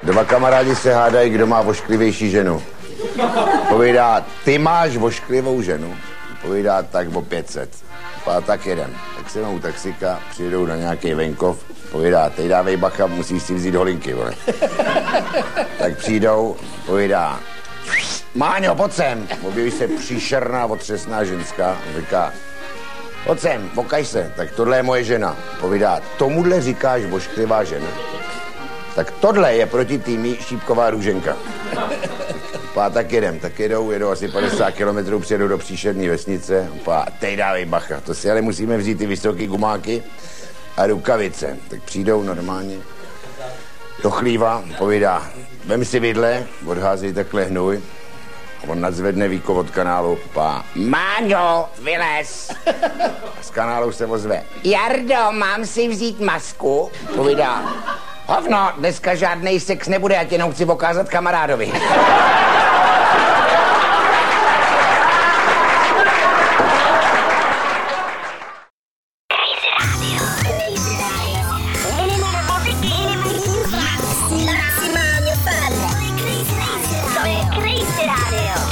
Dva kamarádi se hádají, kdo má vošklivější ženu. Povídá, ty máš vošklivou ženu? Povídá, tak o 500. A tak jedem. Tak se u taxika, přijedou na nějaký venkov, povídá, teď dávej bacha, musíš si vzít holinky, vole. Tak přijdou, povídá, Máňo, pojď sem. Objeví se příšerná, otřesná ženská, říká, pojď sem, pokaž se, tak tohle je moje žena. Povídá, tomuhle říkáš vošklivá žena? Tak tohle je proti týmí šípková růženka. A tak jedou asi 50 kilometrů, přijedou do příšerné vesnice. A teď dávej bacha, to si ale musíme vzít ty vysoký gumáky a rukavice. Tak přijdou normálně do chlíva, povídá, vem si vidle, odhází takhle hnůj. On nadzvedne víko od kanálu, Máňo, vylez. A z kanálu se ozve, Jardo, mám si vzít masku? Povídá, hovno, dneska žádnej sex nebude, já tě jenom chci ukázat kamarádovi.